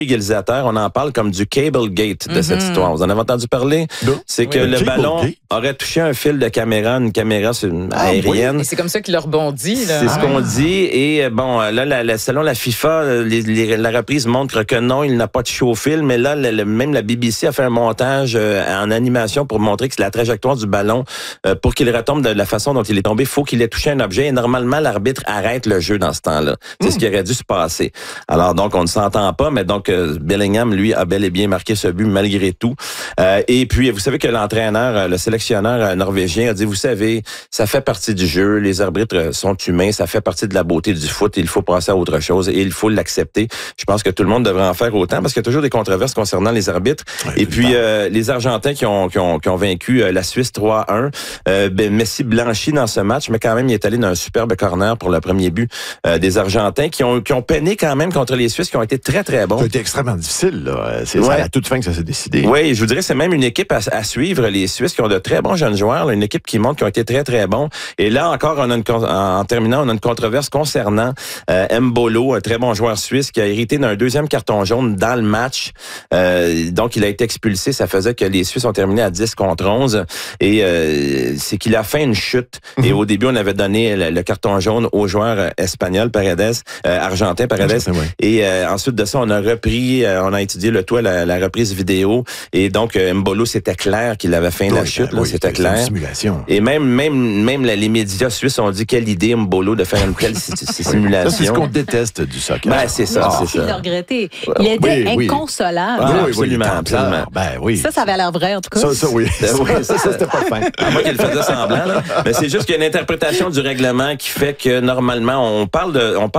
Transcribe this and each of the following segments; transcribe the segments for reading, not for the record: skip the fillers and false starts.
égalisateur, on en parle comme du cable gate de cette histoire. Vous en avez entendu parler? Non. C'est que le ballon aurait touché un fil de caméra, une caméra aérienne. Et c'est comme ça qu'il a rebondi. Là. C'est ce qu'on dit. Et bon, là, selon la FIFA, la reprise montre que non, il n'a pas touché au fil. Mais là, même la BBC a fait un montage en animation pour montrer que c'est la trajectoire du ballon. Pour qu'il retombe de la façon dont il est tombé, il faut qu'il ait touché un objet. Et normalement, l'arbitre arrête le jeu dans ce temps-là. C'est ce qui aurait dû se passer. Alors donc, on ne s'entend pas, mais donc Bellingham, lui, a bel et bien marqué ce but malgré tout. Et puis, vous savez que l'entraîneur, le sélectionneur norvégien a dit, vous savez, ça fait partie du jeu, les arbitres sont humains, ça fait partie de la beauté du foot, il faut passer à autre chose et il faut l'accepter. Je pense que tout le monde devrait en faire autant parce qu'il y a toujours des controverses concernant les arbitres. Et puis, les Argentins qui ont vaincu la Suisse 3-1, Messi blanchi dans ce match, mais quand même, il est allé dans un superbe corner pour le premier but des Argentins qui ont peiné quand même contre les Suisses qui ont été très, très bons. Ça a été extrêmement difficile, là. C'est à la toute fin que ça s'est décidé. Oui, je vous dirais que c'est même une équipe à suivre, les Suisses qui ont de très bons jeunes joueurs, là, une équipe qui montre qu'ils ont été très, très bons. Et là, encore, en terminant, on a une controverse concernant Mbolo, un très bon joueur suisse qui a hérité d'un deuxième carton jaune dans le match. Donc, il a été expulsé. Ça faisait que les Suisses ont terminé à 10-11. Et c'est qu'il a fait une chute. Et au début, on avait donné le carton jaune au joueur espagnol, argentin, Paredes. Et ensuite de ça, on a étudié le tout à la reprise vidéo. Et donc, Mbolo, c'était clair qu'il avait fait la chute. Là, c'était clair. Une simulation. Et même les médias suisses ont dit quelle idée, Mbolo, de faire une telle simulation. Ça, c'est ce qu'on déteste du soccer. Ben, c'est ça, c'est ça. Il l'a regretté. Il était inconsolable. Absolument. Ben oui. Ça avait l'air vrai, en tout cas. Ça, oui. Ça, c'était pas fin. À moins qu'elle faisait semblant, là. Mais c'est juste qu'il y a une interprétation du règlement qui fait que, normalement, on parle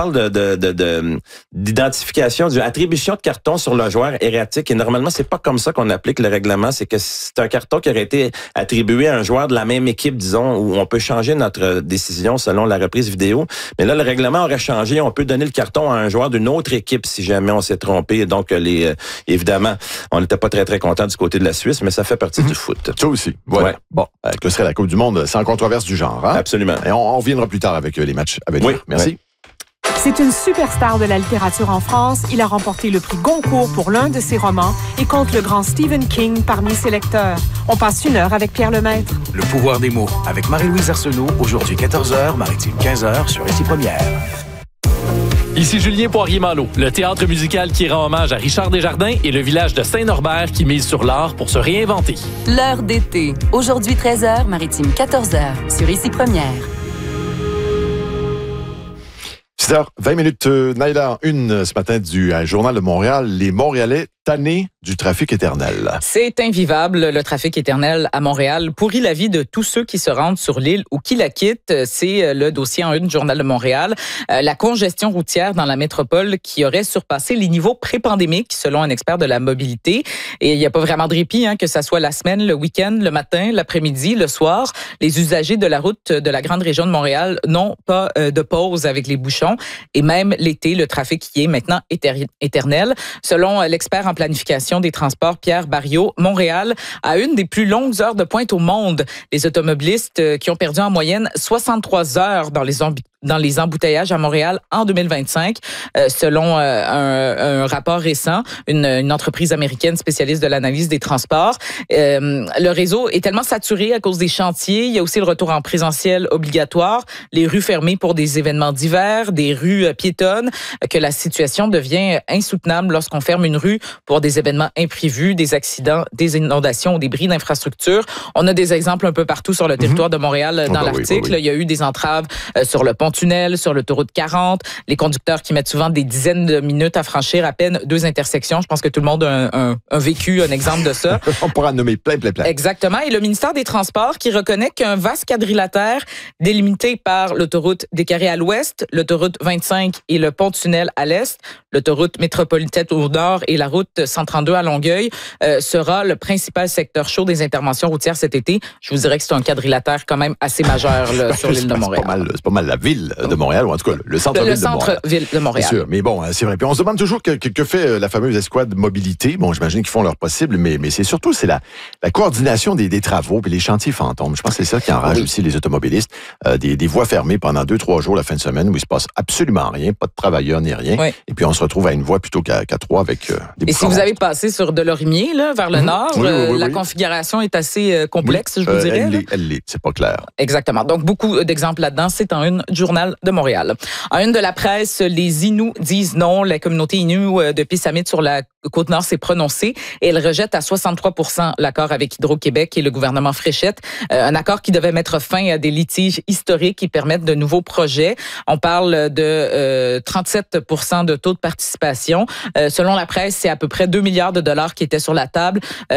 d'identification, d'attribution de carton sur le joueur erratique. Et normalement, c'est pas comme ça qu'on applique le règlement. C'est que c'est un carton qui aurait été attribué à un joueur de la même équipe, disons, où on peut changer notre décision selon la reprise vidéo. Mais là, le règlement aurait changé. On peut donner le carton à un joueur d'une autre équipe si jamais on s'est trompé. Donc, évidemment, on n'était pas très, très contents du côté de la Suisse, mais ça fait partie du foot. Ça aussi. Voilà. Ouais. Bon, que serait la Coupe du Monde sans controverse du genre. Hein? Absolument. Et on reviendra plus tard avec les matchs à venir. Oui, merci. Oui. C'est une superstar de la littérature en France. Il a remporté le prix Goncourt pour l'un de ses romans et compte le grand Stephen King parmi ses lecteurs. On passe une heure avec Pierre Lemaître. Le pouvoir des mots avec Marie-Louise Arsenault, aujourd'hui 14h, Maritime 15h sur Ici Première. Ici Julien Poirier-Malo, le théâtre musical qui rend hommage à Richard Desjardins et le village de Saint-Norbert qui mise sur l'art pour se réinventer. L'heure d'été, aujourd'hui 13h, Maritime 14h sur Ici Première. 6h20, Naïla, une ce matin du Journal de Montréal. Les Montréalais tannés du trafic éternel. C'est invivable, le trafic éternel à Montréal pourrit la vie de tous ceux qui se rendent sur l'île ou qui la quittent. C'est le dossier en une du Journal de Montréal. La congestion routière dans la métropole qui aurait surpassé les niveaux pré-pandémiques, selon un expert de la mobilité. Et il n'y a pas vraiment de répit, que ça soit la semaine, le week-end, le matin, l'après-midi, le soir. Les usagers de la route de la grande région de Montréal n'ont pas de pause avec les bouchons. Et même l'été, le trafic y est maintenant éternel. Selon l'expert en planification des transports, Pierre Barriot, Montréal a une des plus longues heures de pointe au monde. Les automobilistes qui ont perdu en moyenne 63 heures dans les embouteillages à Montréal en 2025, selon un rapport récent, une entreprise américaine spécialiste de l'analyse des transports. Le réseau est tellement saturé à cause des chantiers. Il y a aussi le retour en présentiel obligatoire, les rues fermées pour des événements divers, des rues piétonnes, que la situation devient insoutenable lorsqu'on ferme une rue pour des événements imprévus, des accidents, des inondations ou des bris d'infrastructures. On a des exemples un peu partout sur le territoire de Montréal dans l'article. Oui. Il y a eu des entraves sur le pont-tunnel, sur l'autoroute 40, les conducteurs qui mettent souvent des dizaines de minutes à franchir à peine 2 intersections. Je pense que tout le monde a un vécu, un exemple de ça. On pourra en nommer plein. Exactement. Et le ministère des Transports qui reconnaît qu'un vaste quadrilatère délimité par l'autoroute des Carrés à l'ouest, l'autoroute 25 et le pont-tunnel à l'est, l'autoroute métropolitaine au nord et la route 132 à Longueuil sera le principal secteur chaud des interventions routières cet été. Je vous dirais que c'est un quadrilatère quand même assez majeur là, sur l'île de Montréal. C'est pas mal la ville. centre-ville de Montréal, ou en tout cas le centre-ville de Montréal. Le centre-ville de Montréal. C'est sûr, mais bon, c'est vrai. Puis on se demande toujours que fait la fameuse escouade mobilité. Bon, j'imagine qu'ils font leur possible, mais c'est surtout la coordination des travaux puis les chantiers fantômes. Je pense que c'est ça qui enrage aussi les automobilistes. Des voies fermées pendant 2-3 jours la fin de semaine où il se passe absolument rien, pas de travailleurs ni rien. Oui. Et puis on se retrouve à une voie plutôt qu'à 3 avec des. Et si vous avez passé sur Delorimier, là, vers le nord, la configuration est assez complexe, je vous dirais. Elle l'est, c'est pas clair. Exactement. Donc, beaucoup d'exemples là-dedans. C'est en une du Journal de Montréal. En une de la presse, les Inuits disent non. La communauté Inuit de Pessamit sur la Côte-Nord s'est prononcée et elle rejette à 63% l'accord avec Hydro-Québec et le gouvernement Fréchette. Un accord qui devait mettre fin à des litiges historiques qui permettent de nouveaux projets. On parle de 37% de taux de participation. Selon la presse, c'est à peu près 2 milliards de dollars qui étaient sur la table.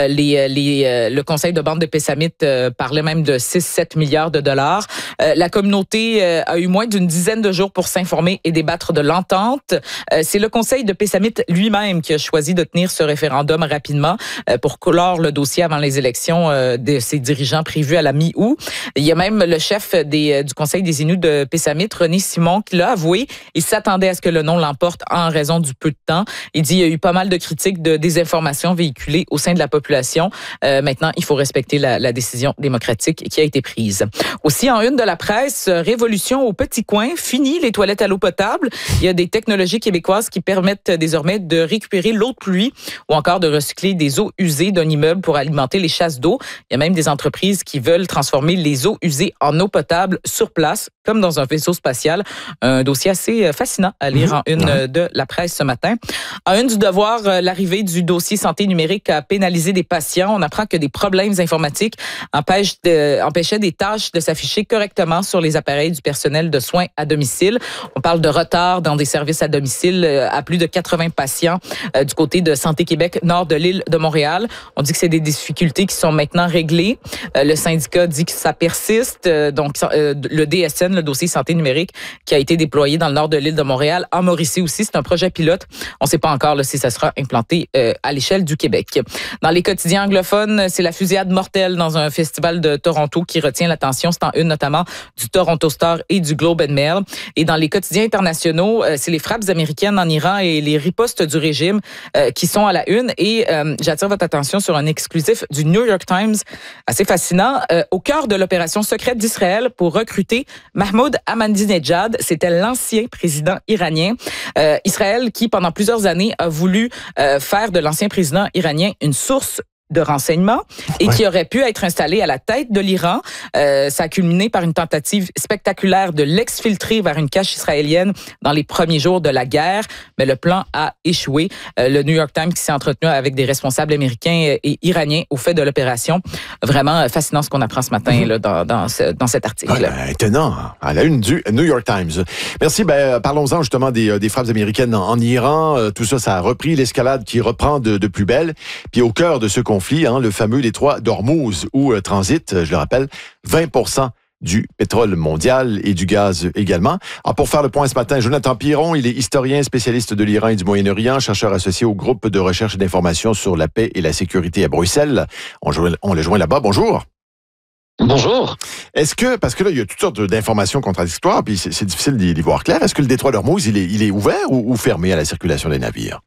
Le conseil de bande de Pessamit parlait même de 6-7 milliards de dollars. La communauté a eu moins d'une dizaine de jours pour s'informer et débattre de l'entente. C'est le conseil de Pessamit lui-même qui a choisi de tenir ce référendum rapidement pour clore le dossier avant les élections de ses dirigeants prévues à la mi-août. Il y a même le chef du conseil des Inuits de Pessamit, René Simon, qui l'a avoué. Il s'attendait à ce que le non l'emporte en raison du peu de temps. Il dit qu'il y a eu pas mal de critiques de désinformation véhiculées au sein de la population. Maintenant, il faut respecter la décision démocratique qui a été prise. Aussi, en une de la presse, révolution au petit coin, fini les toilettes à l'eau potable. Il y a des technologies québécoises qui permettent désormais de récupérer l'eau de pluie ou encore de recycler des eaux usées d'un immeuble pour alimenter les chasses d'eau. Il y a même des entreprises qui veulent transformer les eaux usées en eau potable sur place, comme dans un vaisseau spatial. Un dossier assez fascinant à lire en une de la presse ce matin. En une du Devoir, l'arrivée du dossier santé numérique a pénalisé des patients. On apprend que des problèmes informatiques empêchaient des tâches de s'afficher correctement sur les appareils du personnel de soins à domicile. On parle de retard dans des services à domicile à plus de 80 patients du côté de Santé Québec, nord de l'île de Montréal. On dit que c'est des difficultés qui sont maintenant réglées. Le syndicat dit que ça persiste. Donc, le DSN, le dossier santé numérique, qui a été déployé dans le nord de l'île de Montréal, en Mauricie aussi, c'est un projet pilote. On ne sait pas encore si ça sera implanté à l'échelle du Québec. Dans les quotidiens anglophones, c'est la fusillade mortelle dans un festival de Toronto qui retient l'attention. C'est en une notamment du Toronto Star et du Globe and Mail. Et dans les quotidiens internationaux, c'est les frappes américaines en Iran et les ripostes du régime qui sont à la une. Et j'attire votre attention sur un exclusif du New York Times assez fascinant. Au cœur de l'opération secrète d'Israël pour recruter Mahmoud Ahmadinejad, c'était l'ancien président iranien. Israël qui, pendant plusieurs années, a voulu faire de l'ancien président iranien une source de renseignements et qui aurait pu être installé à la tête de l'Iran. Ça a culminé par une tentative spectaculaire de l'exfiltrer vers une cache israélienne dans les premiers jours de la guerre, mais le plan a échoué. Le New York Times qui s'est entretenu avec des responsables américains et iraniens au fait de l'opération. Vraiment fascinant ce qu'on apprend ce matin là, dans cet article. Étonnant, à la une du New York Times. Merci. Parlons-en justement des frappes américaines en Iran. Tout ça, ça a repris l'escalade qui reprend de plus belle. Puis au cœur de ce conflit, le fameux détroit d'Ormuz où transite, je le rappelle, 20% du pétrole mondial et du gaz également. Alors pour faire le point ce matin, Jonathan Piron, il est historien, spécialiste de l'Iran et du Moyen-Orient, chercheur associé au groupe de recherche et d'information sur la paix et la sécurité à Bruxelles. On le joint là-bas. Bonjour. Bonjour. Parce que là, il y a toutes sortes d'informations contradictoires, puis c'est difficile d'y voir clair. Est-ce que le détroit d'Ormuz, il est ouvert ou fermé à la circulation des navires?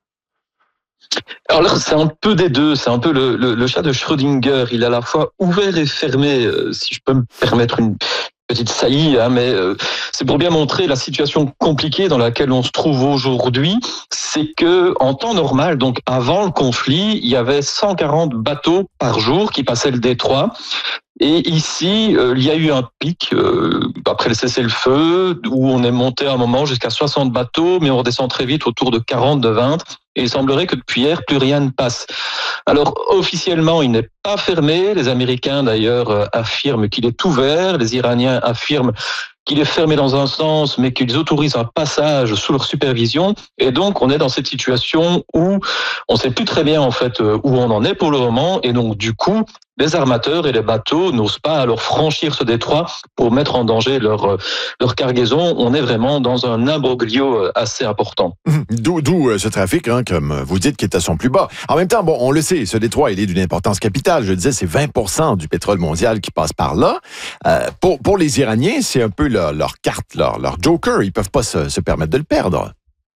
Alors là, c'est un peu des deux. C'est un peu le chat de Schrödinger. Il est à la fois ouvert et fermé, si je peux me permettre une petite saillie, mais c'est pour bien montrer la situation compliquée dans laquelle on se trouve aujourd'hui. C'est que en temps normal, donc avant le conflit, il y avait 140 bateaux par jour qui passaient le détroit. Et ici, il y a eu un pic après le cessez-le-feu où on est monté à un moment jusqu'à 60 bateaux, mais on redescend très vite autour de 40, de 20. Et il semblerait que depuis hier, plus rien ne passe. Alors, officiellement, il n'est pas fermé. Les Américains, d'ailleurs, affirment qu'il est ouvert. Les Iraniens affirment qu'il est fermé dans un sens, mais qu'ils autorisent un passage sous leur supervision. Et donc, on est dans cette situation où on ne sait plus très bien, en fait, où on en est pour le moment. Et donc, du coup, les armateurs et les bateaux n'osent pas alors franchir ce détroit pour mettre en danger leur cargaison. On est vraiment dans un imbroglio assez important. D'où ce trafic, comme vous dites, qui est à son plus bas. En même temps, on le sait, ce détroit, il est d'une importance capitale. Je disais, c'est 20% du pétrole mondial qui passe par là. Pour les Iraniens, c'est un peu leur carte, leur joker. Ils peuvent pas se permettre de le perdre.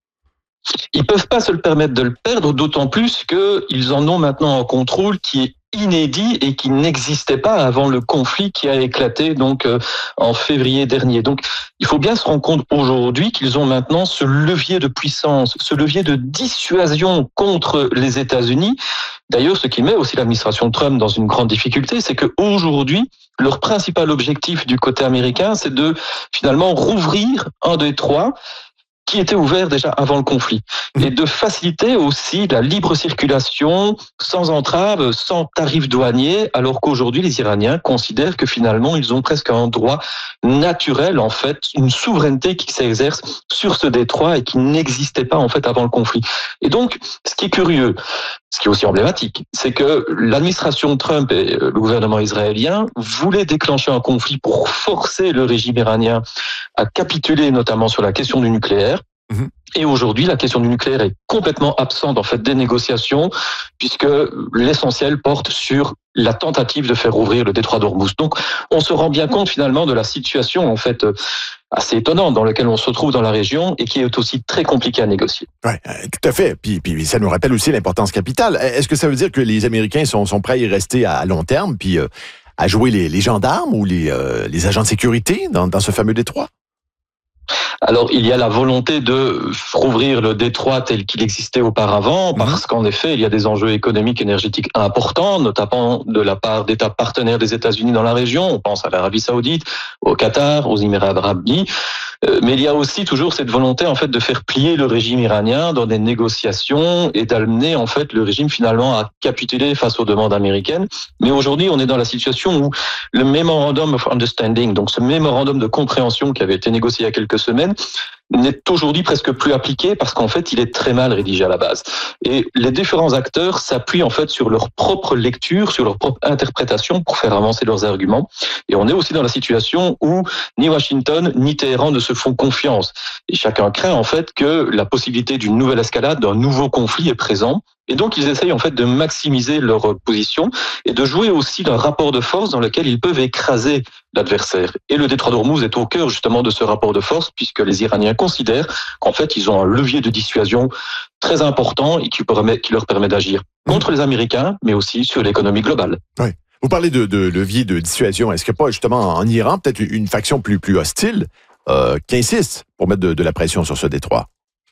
Ils peuvent pas se le permettre de le perdre, d'autant plus qu'ils en ont maintenant un contrôle qui est inédit et qui n'existait pas avant le conflit qui a éclaté donc en février dernier. Donc il faut bien se rendre compte aujourd'hui qu'ils ont maintenant ce levier de puissance, ce levier de dissuasion contre les États-Unis. D'ailleurs, ce qui met aussi l'administration Trump dans une grande difficulté, c'est qu'aujourd'hui, leur principal objectif du côté américain, c'est de finalement rouvrir un détroit qui était ouvert déjà avant le conflit, et de faciliter aussi la libre circulation sans entrave, sans tarifs douaniers, alors qu'aujourd'hui les Iraniens considèrent que finalement ils ont presque un droit naturel, en fait, une souveraineté qui s'exerce sur ce détroit et qui n'existait pas en fait avant le conflit. Et donc, ce qui est curieux, ce qui est aussi emblématique, c'est que l'administration Trump et le gouvernement israélien voulaient déclencher un conflit pour forcer le régime iranien à capituler, notamment sur la question du nucléaire. Et aujourd'hui, la question du nucléaire est complètement absente en fait des négociations, puisque l'essentiel porte sur la tentative de faire ouvrir le détroit d'Ormuz. Donc, on se rend bien compte finalement de la situation en fait assez étonnante dans laquelle on se trouve dans la région et qui est aussi très compliquée à négocier. Oui, tout à fait. Puis ça nous rappelle aussi l'importance capitale. Est-ce que ça veut dire que les Américains sont prêts à y rester à long terme, puis à jouer les gendarmes ou les agents de sécurité dans ce fameux détroit? Alors, il y a la volonté de rouvrir le détroit tel qu'il existait auparavant, parce qu'en effet, il y a des enjeux économiques et énergétiques importants, notamment de la part d'États partenaires des États-Unis dans la région. On pense à l'Arabie Saoudite, au Qatar, aux Émirats Arabes Unis. Mais il y a aussi toujours cette volonté, en fait, de faire plier le régime iranien dans des négociations et d'amener, en fait, le régime finalement à capituler face aux demandes américaines. Mais aujourd'hui, on est dans la situation où le Memorandum of Understanding, donc ce mémorandum de compréhension qui avait été négocié il y a quelques semaines, n'est aujourd'hui presque plus appliqué parce qu'en fait, il est très mal rédigé à la base. Et les différents acteurs s'appuient en fait sur leur propre lecture, sur leur propre interprétation pour faire avancer leurs arguments. Et on est aussi dans la situation où ni Washington ni Téhéran ne se font confiance. Et chacun craint en fait que la possibilité d'une nouvelle escalade, d'un nouveau conflit est présent. Et donc, ils essayent en fait de maximiser leur position et de jouer aussi d'un rapport de force dans lequel ils peuvent écraser l'adversaire. Et le détroit d'Ormuz est au cœur justement de ce rapport de force, puisque les Iraniens considèrent qu'en fait, ils ont un levier de dissuasion très important et qui leur permet d'agir contre les Américains, mais aussi sur l'économie globale. Oui. Vous parlez de levier de dissuasion. Est-ce qu'il n'y a pas justement en Iran peut-être une faction plus hostile qui insiste pour mettre de la pression sur ce détroit?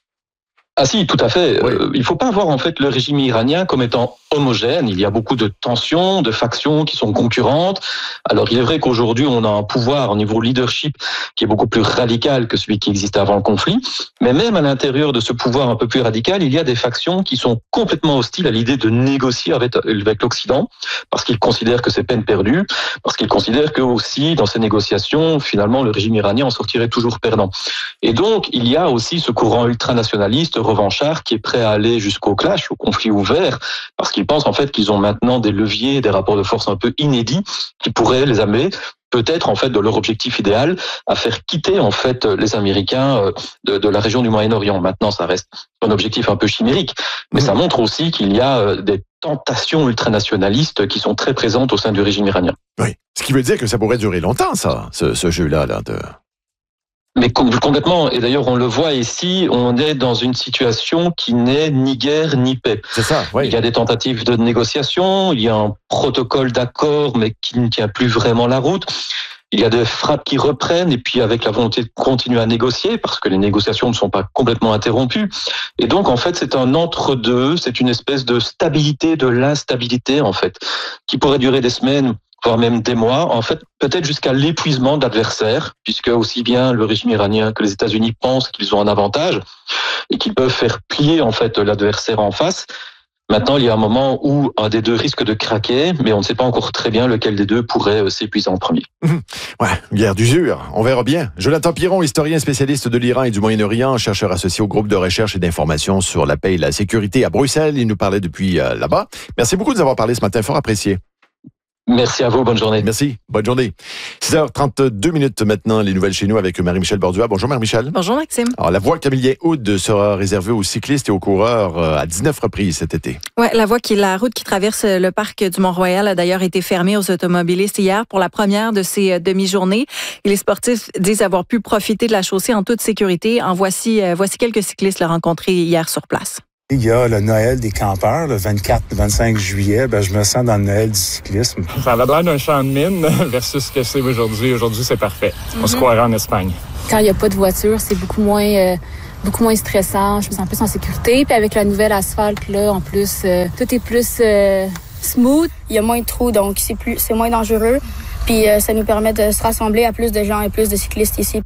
Ah si, tout à fait. Oui. Il ne faut pas voir en fait le régime iranien comme étant homogène. Il y a beaucoup de tensions, de factions qui sont concurrentes. Alors il est vrai qu'aujourd'hui on a un pouvoir au niveau leadership qui est beaucoup plus radical que celui qui existait avant le conflit. Mais même à l'intérieur de ce pouvoir un peu plus radical, il y a des factions qui sont complètement hostiles à l'idée de négocier avec l'Occident, parce qu'ils considèrent que c'est peine perdue, parce qu'ils considèrent que aussi dans ces négociations, finalement le régime iranien en sortirait toujours perdant. Et donc il y a aussi ce courant ultranationaliste revanchard qui est prêt à aller jusqu'au clash, au conflit ouvert, parce qu'ils pensent en fait qu'ils ont maintenant des leviers, des rapports de force un peu inédits qui pourraient les amener peut-être en fait de leur objectif idéal à faire quitter en fait les Américains de la région du Moyen-Orient. Maintenant, ça reste un objectif un peu chimérique, mais ça montre aussi qu'il y a des tentations ultranationalistes qui sont très présentes au sein du régime iranien. Oui, ce qui veut dire que ça pourrait durer longtemps, ça, ce jeu-là, de... Mais complètement, et d'ailleurs on le voit ici, on est dans une situation qui n'est ni guerre ni paix. C'est ça, oui. Il y a des tentatives de négociation, il y a un protocole d'accord mais qui ne tient plus vraiment la route. Il y a des frappes qui reprennent et puis avec la volonté de continuer à négocier parce que les négociations ne sont pas complètement interrompues. Et donc en fait c'est un entre-deux, c'est une espèce de stabilité de l'instabilité en fait, qui pourrait durer des semaines, voire même des mois, en fait, peut-être jusqu'à l'épuisement d'adversaires, puisque aussi bien le régime iranien que les États-Unis pensent qu'ils ont un avantage et qu'ils peuvent faire plier en fait l'adversaire en face. Maintenant, il y a un moment où un des deux risque de craquer, mais on ne sait pas encore très bien lequel des deux pourrait s'épuiser en premier. Ouais, guerre d'usure, on verra bien. Jonathan Piron, historien spécialiste de l'Iran et du Moyen-Orient, chercheur associé au groupe de recherche et d'information sur la paix et la sécurité à Bruxelles. Il nous parlait depuis là-bas. Merci beaucoup de nous avoir parlé ce matin, fort apprécié. Merci à vous, bonne journée. Merci, bonne journée. 6h32 maintenant, les nouvelles chez nous avec Marie-Michel Bordua. Bonjour Marie-Michel. Bonjour Maxime. Alors, la voie Camillien-Houde sera réservée aux cyclistes et aux coureurs à 19 reprises cet été. Oui, la route qui traverse le parc du Mont-Royal a d'ailleurs été fermée aux automobilistes hier pour la première de ces demi-journées. Et les sportifs disent avoir pu profiter de la chaussée en toute sécurité. Voici quelques cyclistes rencontrés hier sur place. Il y a le Noël des campeurs, le 24-25 juillet. Je me sens dans le Noël du cyclisme. Ça va l'air d'un champ de mine versus ce que c'est aujourd'hui. Aujourd'hui, c'est parfait. On se croirait en Espagne. Quand il n'y a pas de voiture, c'est beaucoup moins stressant. Je me sens plus en sécurité. Puis avec la nouvelle asphalte, là, en plus, tout est plus smooth. Il y a moins de trous, donc c'est moins dangereux. Puis ça nous permet de se rassembler à plus de gens et plus de cyclistes ici.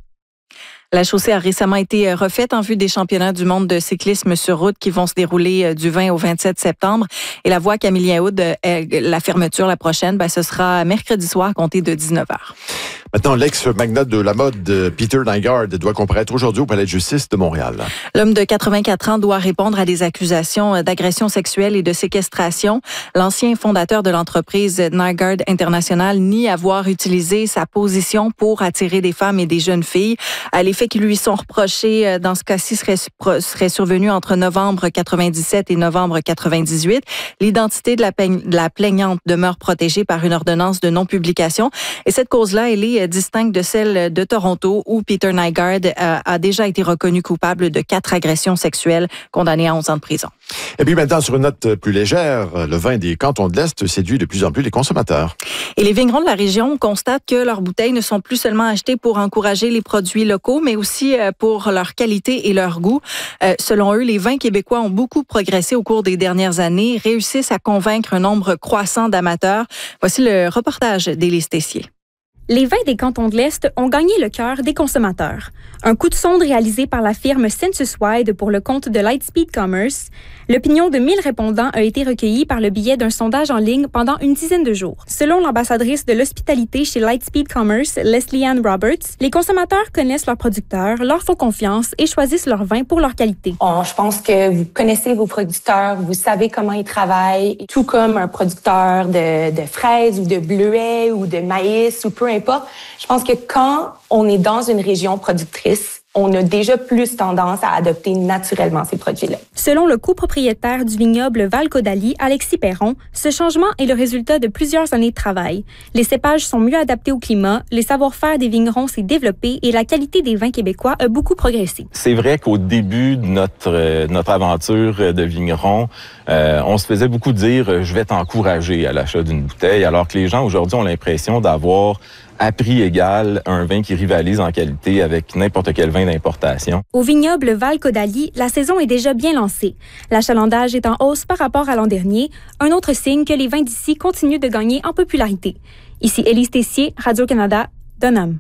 La chaussée a récemment été refaite en vue des championnats du monde de cyclisme sur route qui vont se dérouler du 20 au 27 septembre. Et la voie Camillien-Houde, la fermeture la prochaine, ce sera mercredi soir, compté de 19h. Maintenant, l'ex-magnat de la mode, Peter Nygaard, doit comparaître aujourd'hui au Palais de justice de Montréal. L'homme de 84 ans doit répondre à des accusations d'agression sexuelle et de séquestration. L'ancien fondateur de l'entreprise Nygaard International nie avoir utilisé sa position pour attirer des femmes et des jeunes filles. Les faits qui lui sont reprochés dans ce cas-ci seraient survenus entre novembre 97 et novembre 98. L'identité de la plaignante demeure protégée par une ordonnance de non-publication. Et cette cause-là, elle est distincte de celle de Toronto où Peter Nygaard a déjà été reconnu coupable de 4 agressions sexuelles, condamné à 11 ans de prison. Et puis maintenant, sur une note plus légère, le vin des cantons de l'Est séduit de plus en plus les consommateurs. Et les vignerons de la région constatent que leurs bouteilles ne sont plus seulement achetées pour encourager les produits locaux, mais aussi pour leur qualité et leur goût. Selon eux, les vins québécois ont beaucoup progressé au cours des dernières années, réussissent à convaincre un nombre croissant d'amateurs. Voici le reportage d'Élise Tessier. Les vins des cantons de l'Est ont gagné le cœur des consommateurs. Un coup de sonde réalisé par la firme Census Wide pour le compte de Lightspeed Commerce. L'opinion de 1000 répondants a été recueillie par le biais d'un sondage en ligne pendant une dizaine de jours. Selon l'ambassadrice de l'hospitalité chez Lightspeed Commerce, Leslie Ann Roberts, les consommateurs connaissent leurs producteurs, leur font confiance et choisissent leur vin pour leur qualité. Je pense que vous connaissez vos producteurs, vous savez comment ils travaillent, tout comme un producteur de fraises ou de bleuets ou de maïs ou peu importe. Je pense que quand on est dans une région productrice, on a déjà plus tendance à adopter naturellement ces produits-là. Selon le copropriétaire du vignoble Val-Caudalie, Alexis Perron, ce changement est le résultat de plusieurs années de travail. Les cépages sont mieux adaptés au climat, les savoir-faire des vignerons s'est développé et la qualité des vins québécois a beaucoup progressé. C'est vrai qu'au début de notre aventure de vigneron, on se faisait beaucoup dire « je vais t'encourager à l'achat d'une bouteille », alors que les gens aujourd'hui ont l'impression d'avoir à prix égal un vin qui rivalise en qualité avec n'importe quel vin d'importation. Au vignoble Val-Caudalie, la saison est déjà bien lancée. L'achalandage est en hausse par rapport à l'an dernier, un autre signe que les vins d'ici continuent de gagner en popularité. Ici Élise Tessier, Radio-Canada, Dunham.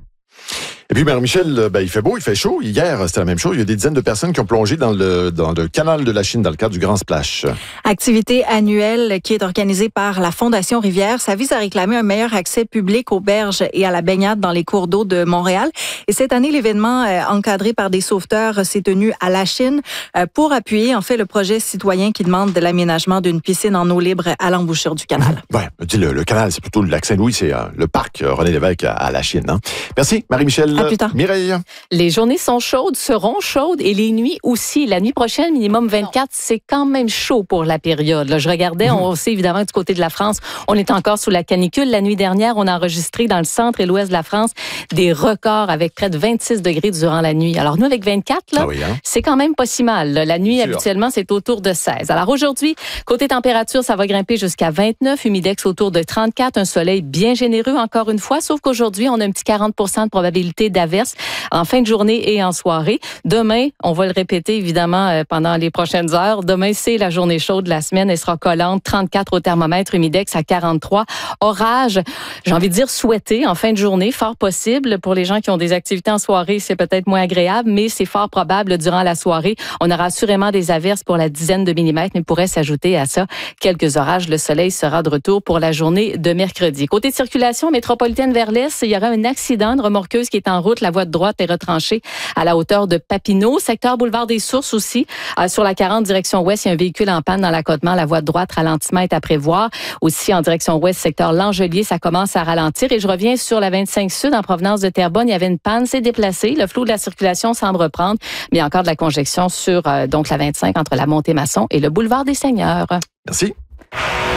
Et puis, Marie-Michel, il fait beau, il fait chaud. Hier, c'était la même chose. Il y a des dizaines de personnes qui ont plongé dans le canal de la Chine dans le cadre du Grand Splash. Activité annuelle qui est organisée par la Fondation Rivière. Ça vise à réclamer un meilleur accès public aux berges et à la baignade dans les cours d'eau de Montréal. Et cette année, l'événement encadré par des sauveteurs s'est tenu à la Chine pour appuyer, en fait, le projet citoyen qui demande de l'aménagement d'une piscine en eau libre à l'embouchure du canal. Ouais, le canal, c'est plutôt le lac Saint-Louis, c'est le parc René Lévesque à la Chine. Hein? Merci, Marie-Michel. À plus tard. Mireille. Les journées seront chaudes et les nuits aussi. La nuit prochaine, minimum 24, c'est quand même chaud pour la période. Là, je regardais, on sait évidemment que du côté de la France, on est encore sous la canicule. La nuit dernière, on a enregistré dans le centre et l'ouest de la France des records avec près de 26 degrés durant la nuit. Alors nous, avec 24, là, c'est quand même pas si mal. La nuit, habituellement, c'est autour de 16. Alors aujourd'hui, côté température, ça va grimper jusqu'à 29, humidex autour de 34, un soleil bien généreux encore une fois, sauf qu'aujourd'hui, on a un petit 40% de probabilité d'averse en fin de journée et en soirée. Demain, on va le répéter évidemment pendant les prochaines heures. Demain, c'est la journée chaude de la semaine. Elle sera collante, 34 au thermomètre, humidex à 43. Orage, j'ai envie de dire souhaité en fin de journée, fort possible. Pour les gens qui ont des activités en soirée, c'est peut-être moins agréable, mais c'est fort probable durant la soirée. On aura assurément des averses pour la dizaine de millimètres, mais pourrait s'ajouter à ça quelques orages. Le soleil sera de retour pour la journée de mercredi. Côté de circulation métropolitaine vers l'est, il y aura un accident de remorqueuse qui est en en route. La voie de droite est retranchée à la hauteur de Papineau. Secteur boulevard des Sources aussi. Sur la 40 direction ouest, il y a un véhicule en panne dans l'accotement. La voie de droite, ralentissement est à prévoir. Aussi en direction ouest, secteur Langelier, ça commence à ralentir. Et je reviens sur la 25 Sud en provenance de Terrebonne. Il y avait une panne, c'est déplacé. Le flou de la circulation semble reprendre. Mais il y a encore de la congestion sur donc la 25 entre la Montée-Masson et le boulevard des Seigneurs. Merci.